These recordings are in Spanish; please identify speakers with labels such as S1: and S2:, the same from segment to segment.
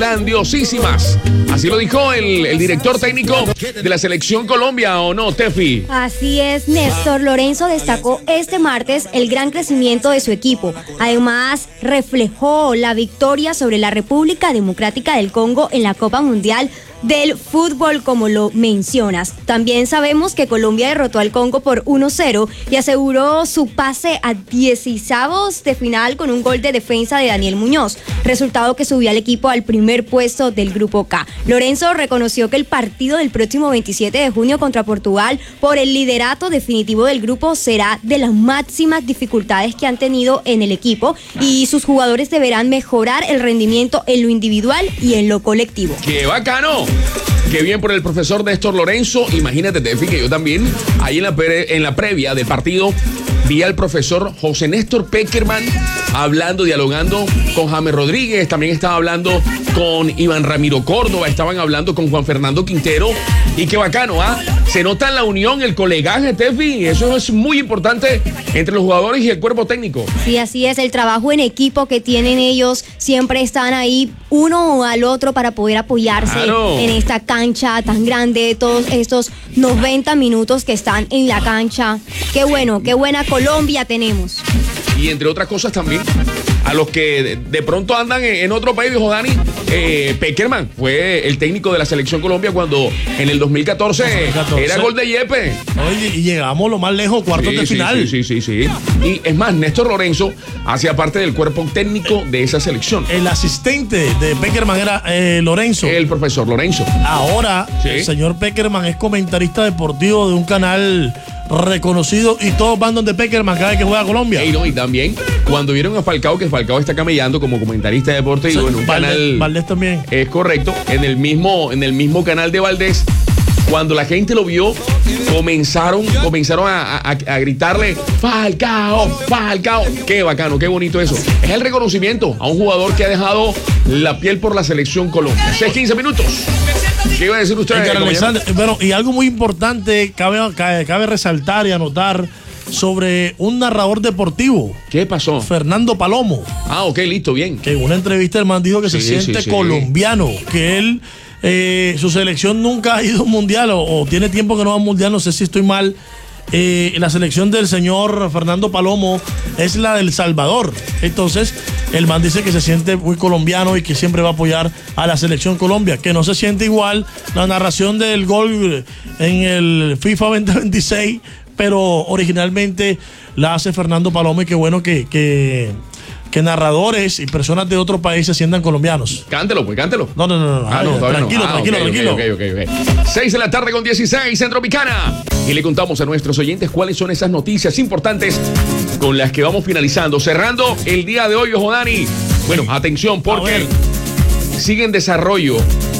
S1: grandiosísimas. Así lo dijo el director técnico de la Selección Colombia, ¿o no, Tefi?
S2: Así es, Néstor Lorenzo destacó este martes el gran crecimiento de su equipo. Además, reflejó la victoria sobre la República Democrática del Congo en la Copa Mundial del Fútbol, como lo mencionas. También sabemos que Colombia derrotó al Congo por 1-0 y aseguró su pase a 16avos de final con un gol de defensa de Daniel Muñoz, resultado que subió al equipo al primer puesto del Grupo K. Lorenzo reconoció que el partido del próximo 27 de junio contra Portugal por el liderato definitivo del grupo será de las máximas dificultades que han tenido en el equipo y sus jugadores deberán mejorar el rendimiento en lo individual y en lo colectivo.
S1: ¡Qué bacano! Qué bien por el profesor Néstor Lorenzo. Imagínate, Tefi, que yo también, ahí en la previa del partido, vi al profesor José Néstor Peckerman hablando, dialogando con James Rodríguez. También estaba hablando con Iván Ramiro Córdoba. Estaban hablando con Juan Fernando Quintero. Y qué bacano, ¿ah? Se nota la unión, el colegaje, Tefi. Eso es muy importante entre los jugadores y el cuerpo técnico.
S2: Sí, así es. El trabajo en equipo que tienen ellos, siempre están ahí uno al otro para poder apoyarse en esta cancha tan grande, todos estos 90 minutos que están en la cancha. Qué bueno, qué buena Colombia tenemos.
S1: Y entre otras cosas también, a los que de pronto andan en otro país, dijo Dani, Peckerman fue el técnico de la Selección Colombia cuando en el 2014 era gol de Yepe.
S3: Oye, y llegamos lo más lejos, cuartos de final.
S1: Sí. Y es más, Néstor Lorenzo hacía parte del cuerpo técnico de esa selección.
S3: El asistente de Peckerman era Lorenzo.
S1: El profesor Lorenzo.
S3: Ahora, el señor Peckerman es comentarista deportivo de un canal reconocido y todos van donde Peckerman cada vez que juega a Colombia.
S1: Y también cuando vieron a Falcao, que Falcao está camellando como comentarista de deportivo en un canal.
S3: Valdés también.
S1: Es correcto, en el mismo canal de Valdés. Cuando la gente lo vio, comenzaron a gritarle Falcao. Qué bacano, qué bonito eso. Es el reconocimiento a un jugador que ha dejado la piel por la Selección Colombia. 15 minutos. ¿Qué iba a decir usted?
S3: Bueno, y algo muy importante cabe resaltar y anotar sobre un narrador deportivo.
S1: ¿Qué pasó?
S3: Fernando Palomo.
S1: Ok, listo, bien.
S3: Que en una entrevista el man dijo que se siente colombiano, que él, su selección nunca ha ido a un mundial o tiene tiempo que no va a un mundial, no sé si estoy mal. La selección del señor Fernando Palomo es la del Salvador. Entonces, el man dice que se siente muy colombiano y que siempre va a apoyar a la selección Colombia, que no se siente igual la narración del gol en el FIFA 2026, pero originalmente la hace Fernando Palomo y qué bueno que narradores y personas de otro país se sientan colombianos.
S1: Cántelo, pues, cántelo.
S3: No. Tranquilo.
S1: Okay. 6 de la tarde con 16, Centropicana. Y le contamos a nuestros oyentes cuáles son esas noticias importantes con las que vamos finalizando. Cerrando el día de hoy, ojo, Dani. Bueno, atención, porque sigue en desarrollo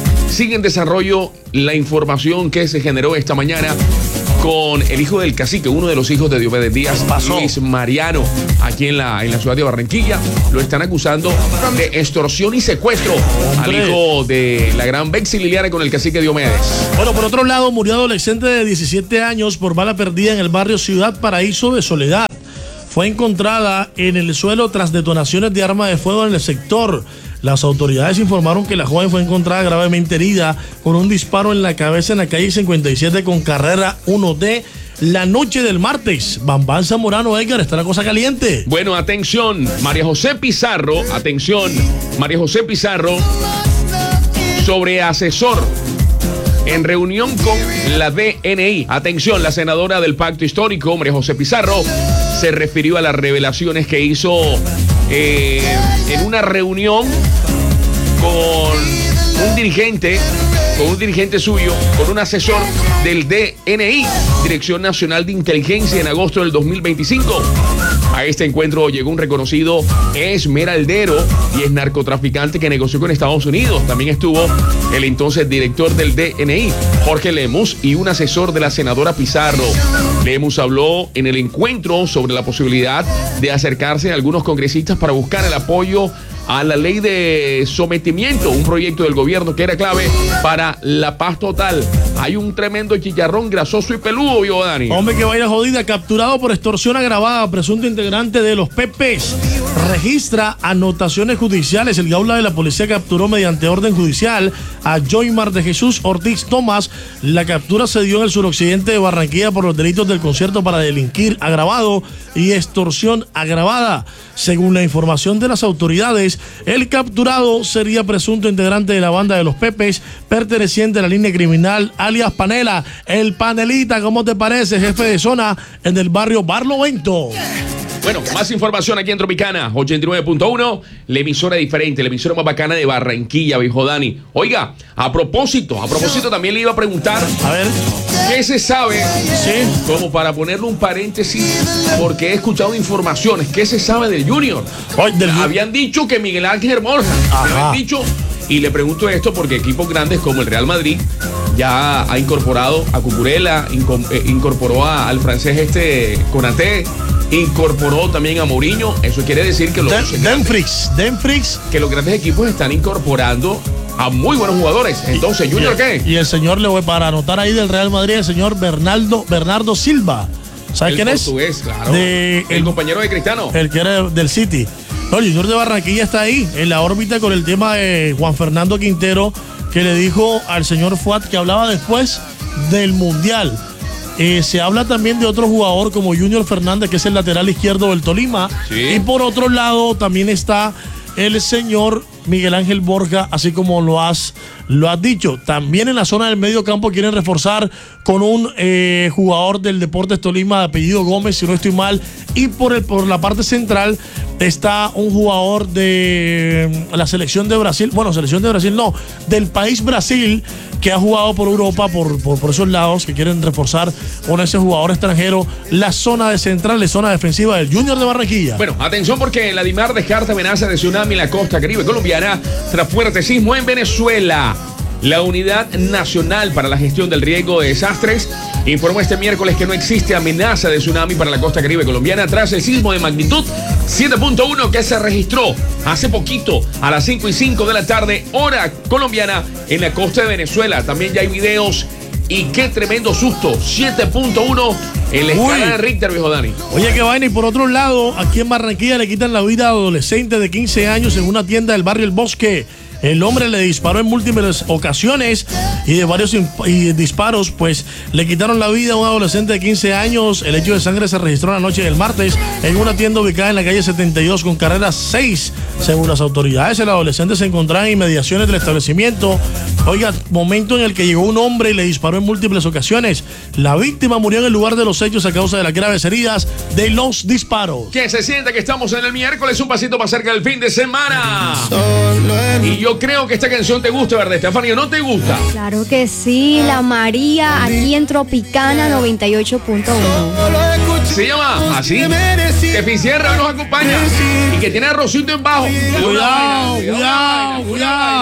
S1: la información que se generó esta mañana con el hijo del cacique, uno de los hijos de Diomedes Díaz, Luis Mariano, aquí en la ciudad de Barranquilla. Lo están acusando de extorsión y secuestro al hijo de la gran Bexy Liliana con el cacique Diomedes.
S3: Bueno, por otro lado, murió adolescente de 17 años por bala perdida en el barrio Ciudad Paraíso de Soledad. Fue encontrada en el suelo tras detonaciones de arma de fuego en el sector. Las autoridades informaron que la joven fue encontrada gravemente herida con un disparo en la cabeza en la calle 57 con carrera 1D la noche del martes. Bambán Zamorano, Edgar, está la cosa caliente.
S1: Bueno, atención, María José Pizarro, sobre asesor en reunión con la DNI. Atención, la senadora del Pacto Histórico, María José Pizarro, se refirió a las revelaciones que hizo en una reunión con un dirigente suyo, con un asesor del DNI, Dirección Nacional de Inteligencia, en agosto del 2025. A este encuentro llegó un reconocido esmeraldero y es narcotraficante que negoció con Estados Unidos. También estuvo el entonces director del DNI, Jorge Lemus, y un asesor de la senadora Pizarro. Lemus habló en el encuentro sobre la posibilidad de acercarse a algunos congresistas para buscar el apoyo a la ley de sometimiento, un proyecto del gobierno que era clave para la paz total. Hay un tremendo chicharrón grasoso y peludo, viejo Dani.
S3: Hombre que vaya jodida, capturado por extorsión agravada, presunto integrante de los PPs. Registra anotaciones judiciales. El Gaula de la policía capturó mediante orden judicial a Joymar de Jesús Ortiz Tomás. La captura se dio en el suroccidente de Barranquilla por los delitos del concierto para delinquir agravado y extorsión agravada. Según la información de las autoridades, el capturado sería presunto integrante de la banda de los Pepes, perteneciente a la línea criminal alias Panela. El Panelita, ¿cómo te parece? Jefe de zona en el barrio Barlovento.
S1: Bueno, más información aquí en Tropicana 89.1, la emisora diferente, la emisora más bacana de Barranquilla, viejo Dani. Oiga, a propósito también le iba a preguntar,
S3: a ver,
S1: ¿qué se sabe?
S3: Sí.
S1: Como para ponerle un paréntesis, porque he escuchado informaciones, ¿qué se sabe del Junior? Habían dicho que Miguel Ángel Borja, habían dicho, y le pregunto esto porque equipos grandes como el Real Madrid ya ha incorporado a Cucurella, incorporó al francés Konaté, incorporó también a Mourinho. Eso quiere decir que que los grandes equipos están incorporando a muy buenos jugadores. Entonces, ¿Junior qué?
S3: Y el señor, le voy para anotar ahí del Real Madrid, el señor Bernardo Silva. ¿Sabes quién es?
S1: Claro. El compañero de Cristiano.
S3: El que era del City. No, el Junior de Barranquilla está ahí, en la órbita, con el tema de Juan Fernando Quintero, que le dijo al señor Fuat que hablaba después del Mundial. Se habla también de otro jugador como Junior Fernández, que es el lateral izquierdo del Tolima. Sí. Y por otro lado también está el señor Miguel Ángel Borja, así como lo has dicho. También en la zona del medio campo quieren reforzar con un jugador del Deportes Tolima de apellido Gómez, si no estoy mal. Y por la parte central está un jugador de la selección de Brasil. Bueno, selección de Brasil no, del país Brasil, que ha jugado por Europa, por esos lados, que quieren reforzar con ese jugador extranjero la zona de central, la zona defensiva del Junior de Barranquilla.
S1: Bueno, atención, porque la DIMAR descarta amenaza de tsunami en la costa caribe colombiana tras fuerte sismo en Venezuela. La Unidad Nacional para la Gestión del Riesgo de Desastres informó este miércoles que no existe amenaza de tsunami para la costa caribe colombiana tras el sismo de magnitud 7.1 que se registró hace poquito a las 5:05 de la tarde, hora colombiana, en la costa de Venezuela. También ya hay videos y qué tremendo susto, 7.1 en la escala de Richter, viejo Dani.
S3: Oye, qué vaina. Y por otro lado, aquí en Barranquilla le quitan la vida a adolescente de 15 años en una tienda del barrio El Bosque. El hombre le disparó en múltiples ocasiones y de varios disparos, pues le quitaron la vida a un adolescente de 15 años. El hecho de sangre se registró la noche del martes en una tienda ubicada en la calle 72 con carrera 6. Según las autoridades, el adolescente se encontraba en inmediaciones del establecimiento. Oiga, momento en el que llegó un hombre y le disparó en múltiples ocasiones. La víctima murió en el lugar de los hechos a causa de las graves heridas de los disparos.
S1: Que se sienta que estamos en el miércoles, un pasito más cerca del fin de semana. Y yo creo que esta canción te gusta, ¿verdad, Estefanía? ¿No te gusta?
S2: Claro que sí, La María, aquí en Tropicana 98.1.
S1: Se llama así, que Fisierra nos acompaña y que tiene arrocito en bajo.
S3: Cuidado.